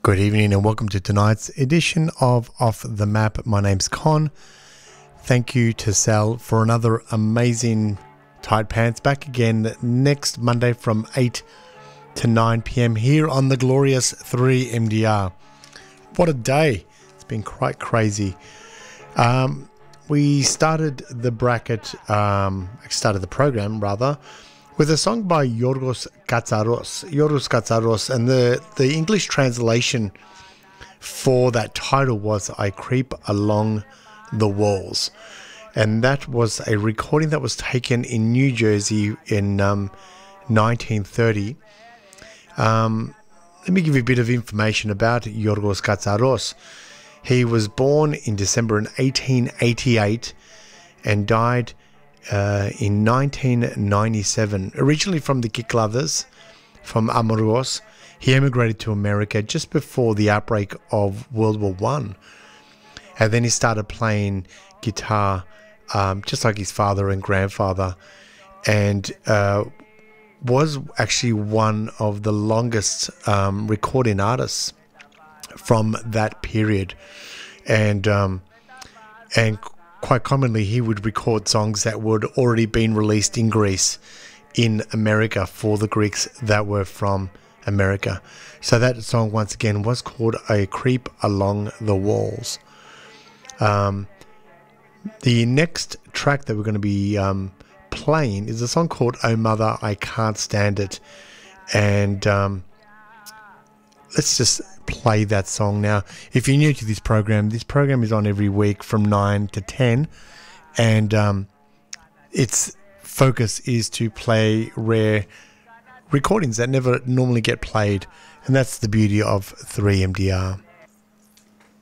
Good evening and welcome to tonight's edition of Off the Map. My name's Con. Thank you to Sal for another amazing Tight Pants. Back again next Monday from 8 to 9 p.m. here on the glorious 3MDR. What a day. It's been quite crazy. We started the program with a song by Yorgos Katsaros, and the English translation for that title was I Creep Along the Walls. And that was a recording that was taken in New Jersey in 1930. Let me give you a bit of information about Yorgos Katsaros. He was born in December in 1888 and died in 1997, originally from the Kiklavas, from Amorgos. He emigrated to America just before the outbreak of World War I. And then he started playing guitar, just like his father and grandfather, and was actually one of the longest recording artists from that period. And quite commonly, he would record songs that would already been released in Greece, in America, for the Greeks that were from America. So that song, once again, was called I Creep Along the Walls. The next track that we're going to be playing is a song called Oh Mother, I Can't Stand It. And let's just play that song now. If you're new to this program is on every week from 9 to 10, and its focus is to play rare recordings that never normally get played, and that's the beauty of 3MDR.